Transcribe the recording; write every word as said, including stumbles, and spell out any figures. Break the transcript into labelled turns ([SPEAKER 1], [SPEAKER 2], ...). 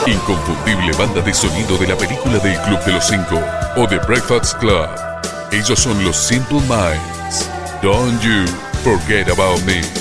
[SPEAKER 1] inconfundible banda de sonido de la película del Club de los Cinco o The Breakfast Club. Ellos son los Simple Minds. Don't You Forget About Me.